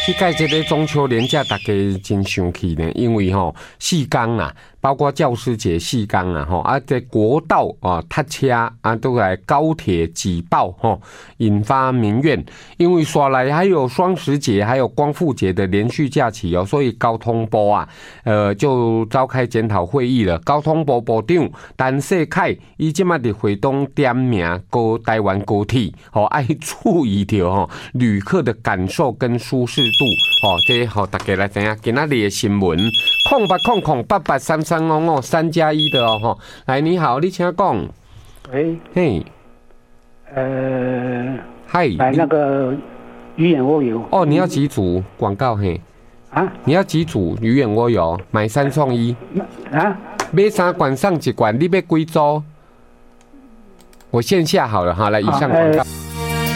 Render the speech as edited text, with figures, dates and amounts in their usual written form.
这届这个中秋连假大家真生气呢，因为4天啊，包括教师节4天啊，在国道啊塞车啊，都来高铁挤爆引发民怨。因为刷来还有双十节，还有光复节的连续假期所以交通部啊，就召开检讨会议了。交通部部长陈世凯，伊即马伫会中点名台湾高铁，爱注意到旅客的感受跟舒适度，这大家来知影今仔日的新闻。0800883355，3+1的来，你好，你请讲。 喂， 嘿，嗨， 买那个鱼眼蜗油。 你要几组广告？嘿， 啊， 你要几组鱼眼蜗油？买3送1。 啊， 买3罐送1罐，你要几组？我线下好了哈，来以上广告。